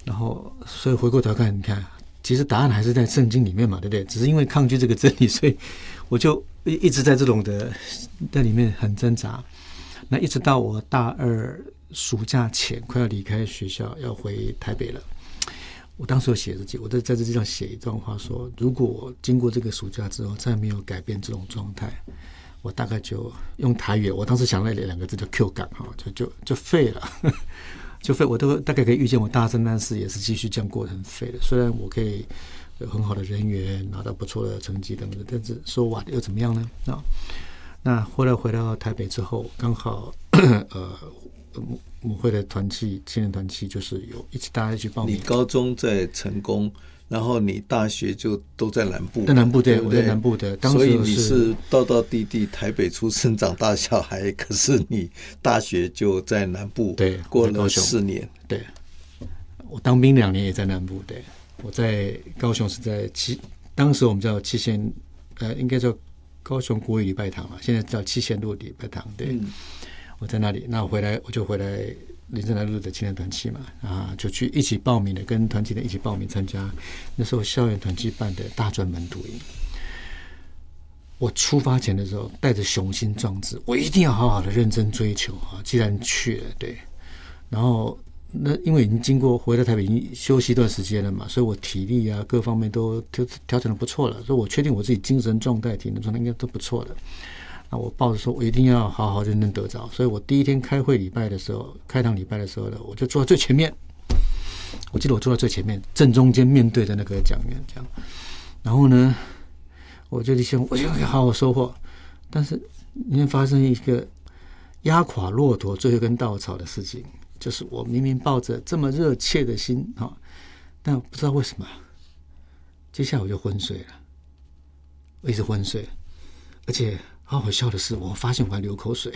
然后所以回过头看，你看，其实答案还是在圣经里面嘛，对不对？只是因为抗拒这个真理，所以我就一直在这种的在里面很挣扎。那一直到我大二暑假前快要离开学校要回台北了，我当时有写日记，我在日记上写一段话说，如果我经过这个暑假之后再没有改变这种状态，我大概就用台语，我当时想了2个字叫 Q 感，就废了。就废，我都大概可以预见，我大三、大四也是继续这样过得很废的。虽然我可以有很好的人缘，拿到不错的成绩等等，但是说完又怎么样呢？那后来回到台北之后，刚好母会的团契、青年团契，就是有大家一起报名。 你高中在成功，然后你大学就都在南部， 在南部，对， 对不对？ 我在南部的，当时所以你是道道地地台北出生长大小孩，可是你大学就在南部， 对， 过了4年。 对，我当兵2年也在南部，对，我在高雄是在当时我们叫七贤，应该叫高雄国语礼拜堂嘛，现在叫七贤路礼拜堂，对。我在那里，那我就回来林森南路的青年团契嘛，就去一起报名的，跟团契的一起报名参加那时候校园团契办的大专门徒营。我出发前的时候带着雄心壮志，我一定要好好的认真追求啊！既然去了，对，然后那因为已经经过回到台北已经休息一段时间了嘛，所以我体力啊各方面都调整的不错了，所以我确定我自己精神状态、体能状态应该都不错的。那我抱着说，我一定要好好认真得着，所以我第一天开堂礼拜的时候呢，我就坐在最前面。我记得我坐在最前面，正中间面对着那个讲员，这样。然后呢，我就想，我就可以好好收获。但是，今天发生一个压垮骆驼最后一根稻草的事情，就是我明明抱着这么热切的心但不知道为什么，接下来我就昏睡了，我一直昏睡，而且。好笑的是，我发现我还流口水，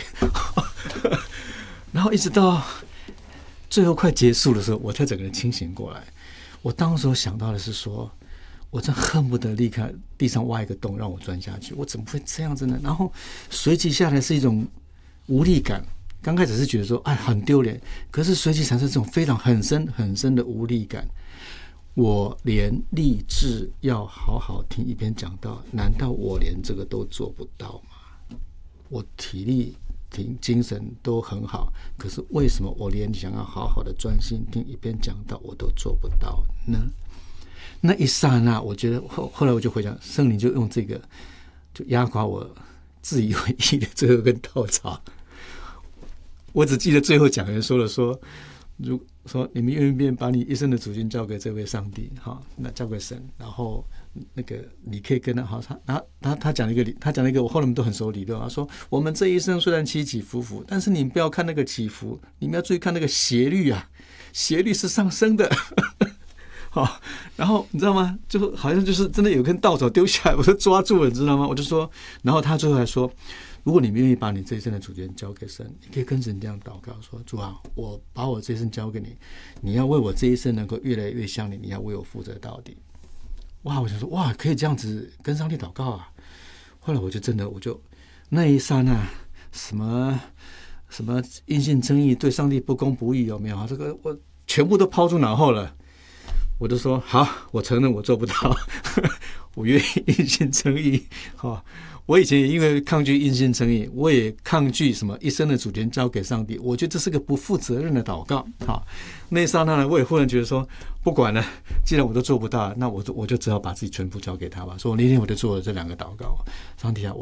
然后一直到最后快结束的时候，我才整个人清醒过来。我当时想到的是说，我真恨不得立刻地上挖一个洞让我钻下去，我怎么会这样子呢？然后随即下来是一种无力感，刚开始是觉得说，很丢脸，可是随即产生这种非常很深很深的无力感。我连立志要好好听一篇讲道，难道我连这个都做不到吗？我体力、精神都很好，可是为什么我连想要好好的专心听一篇讲道我都做不到呢？那一刹那，我觉得后来我就回想，圣灵就用这个，就压垮我自以为意的最后一根稻草。我只记得最后讲员说了说，如说你们愿不愿意把你一生的主权交给这位上帝？那交给神，然后那个你可以跟他讲了一个我后来们都很熟理论。他说我们这一生虽然起起伏伏，但是你不要看那个起伏，你们要注意看那个斜率啊，斜率是上升的。然后你知道吗？就好像就是真的有根稻草丢下来，我就抓住了，你知道吗？我就说，然后他最后还说，如果你愿意把你这一生的主权交给神，你可以跟神这样祷告说：主啊，我把我这一生交给你，你要为我这一生能够越来越像你，你要为我负责到底。哇！我就说哇，可以这样子跟上帝祷告啊！后来我就那一刹那，什么因信称义，对上帝不公不义，有没有？这个我全部都抛诸脑后了。我就说好，我承认我做不到，我愿意因信称义。我以前也因为抗拒因信称义，我也抗拒什么一生的主权交给上帝，我觉得这是个不负责任的祷告。那一刹那呢，我也忽然觉得说，不管了，既然我都做不到，那我就只好把自己全部交给他吧。所以那天我就做了这2个祷告。上帝啊，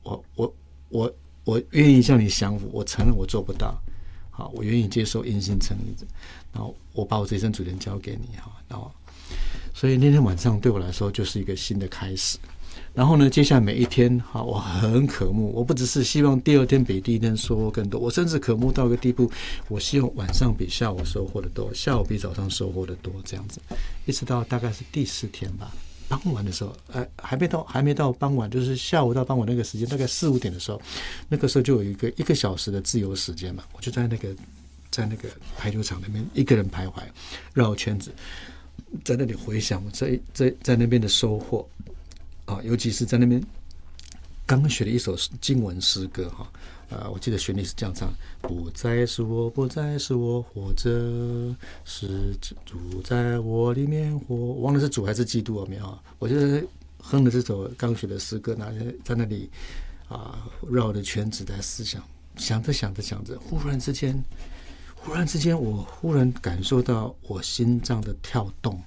我愿意向你降服，我承认我做不到。好，我愿意接受因信称义，然后我把我这一生主权交给你。然后，所以那天晚上对我来说就是一个新的开始。然后呢，接下来每一天，我很渴慕，我不只是希望第2天比第1天收获更多，我甚至渴慕到一个地步，我希望晚上比下午收获的多，下午比早上收获的多，这样子，一直到大概是第4天吧。傍晚的时候，还没到傍晚，就是下午到傍晚那个时间，大概4、5点的时候，那个时候就有一个小时的自由时间嘛，我就在那个排球场那边一个人徘徊，绕圈子，在那里回想我在那边的收获尤其是在那边刚学了一首经文诗歌我记得旋律是这样唱：不再是我，不再是我活着，是主在我里面活。我忘了是主还是基督有没有？我就哼了这首刚学的诗歌，在那里绕着圈子在思想，想着，忽然之间，我忽然感受到我心脏的跳动，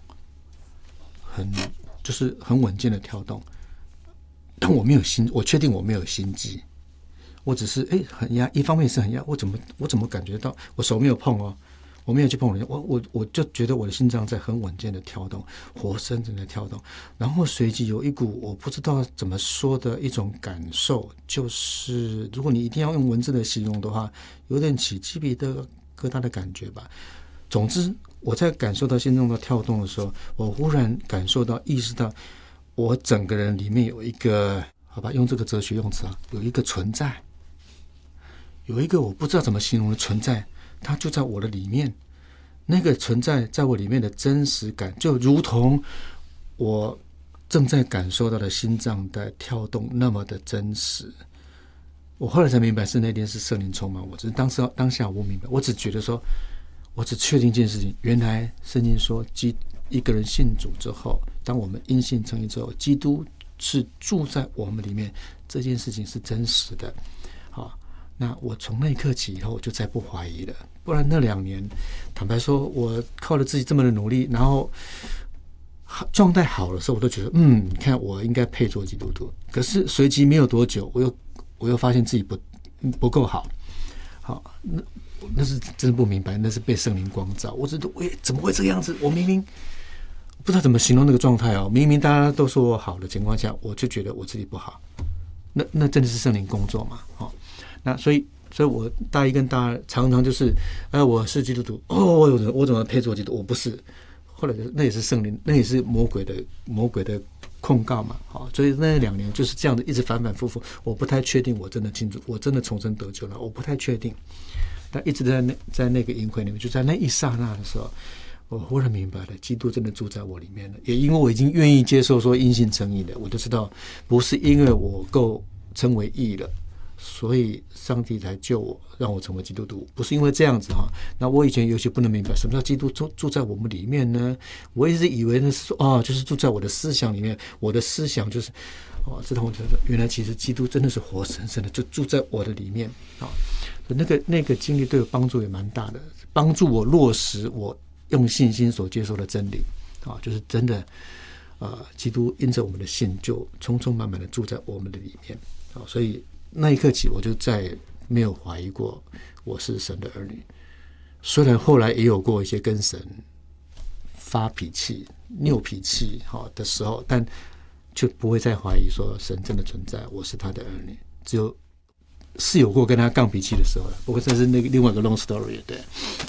就是很稳健的跳动，但我确定我没有心悸，我只是很压，一方面是很压，我怎么感觉到我手没有碰哦，我没有去碰人，我就觉得我的心脏在很稳健的跳动，活生生的跳动，然后随即有一股我不知道怎么说的一种感受，就是如果你一定要用文字的形容的话，有点起鸡皮疙瘩的感觉吧。总之，我在感受到心脏的跳动的时候，我忽然意识到，我整个人里面有一个，好吧，用这个哲学用词有一个存在，有一个我不知道怎么形容的存在，它就在我的里面。那个存在在我里面的真实感，就如同我正在感受到的心脏的跳动那么的真实。我后来才明白是那天是圣灵充满我，只是当下我不明白，我只觉得说，我只确定一件事情，原来圣经说一个人信主之后，当我们因信称义之后，基督是住在我们里面，这件事情是真实的。好，那我从那一刻起以后就再不怀疑了，不然那2年坦白说，我靠着自己这么的努力，然后状态好的时候我都觉得你看我应该配做基督徒，可是随即没有多久我又发现自己不够好，那是真不明白，那是被圣灵光照。我觉得怎么会这个样子？我明明不知道怎么形容那个状态哦。明明大家都说我好的情况下，我就觉得我自己不好。那真的是圣灵工作嘛？那所以我大一跟大二常常就是，我是基督徒，我怎么配做基督徒？我不是。后来那也是圣灵，那也是魔鬼的控告嘛。所以那2年就是这样的，一直反反复复。我不太确定我真的清楚，我真的重生得救了，我不太确定。但一直在那个营会里面，就在那一刹那的时候，我忽然明白了，基督真的住在我里面了。也因为我已经愿意接受说因信称义了，我就知道不是因为我够称为义了，所以上帝才救我，让我成为基督徒，不是因为这样子哈。那我以前有些不能明白，什么叫基督住在我们里面呢？我一直以为那是说就是住在我的思想里面，我的思想就是直到我觉得原来其实基督真的是活生生的就住在我的里面那个经历对我帮助也蛮大的，帮助我落实我用信心所接受的真理就是真的基督因着我们的信就充充满满的住在我们的里面所以那一刻起我就再也没有怀疑过我是神的儿女。虽然后来也有过一些跟神发脾气拗脾气的时候，但就不会再怀疑说神真的存在，我是他的儿女。只有是有过跟他杠脾气的时候了，不过这是那个另外一个 long story。 对，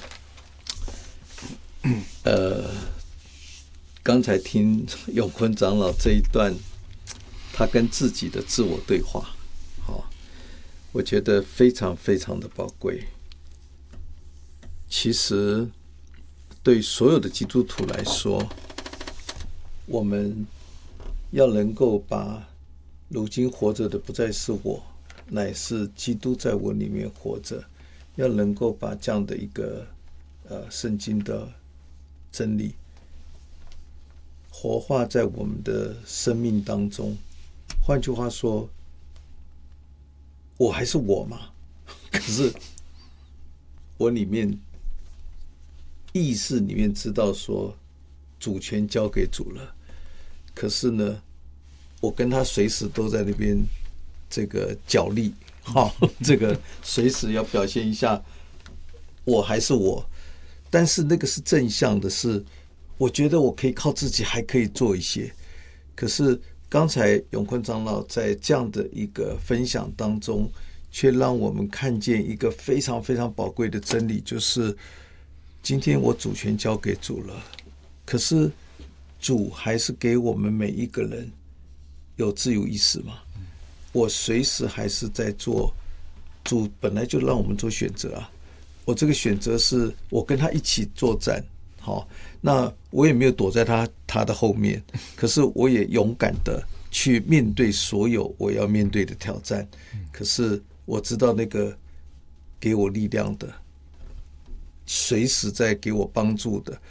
刚才听永坤长老这一段他跟自己的自我对话我觉得非常非常的宝贵。其实对所有的基督徒来说，我们要能够把如今活着的不再是我，乃是基督在我里面活着，要能够把这样的一个圣经的真理活化在我们的生命当中。换句话说，我还是我嘛，可是我里面意识里面知道说主权交给主了，可是呢我跟他随时都在那边这个角力这个随时要表现一下我还是我，但是那个是正向的，是我觉得我可以靠自己还可以做一些。可是刚才永坤长老在这样的一个分享当中，却让我们看见一个非常非常宝贵的真理，就是今天我主权交给主了，可是主还是给我们每一个人有自由意识嘛？我随时还是在做，主本来就让我们做选择啊。我这个选择是我跟他一起作战，那我也没有躲在他的后面，可是我也勇敢的去面对所有我要面对的挑战。可是我知道那个给我力量的，随时在给我帮助的，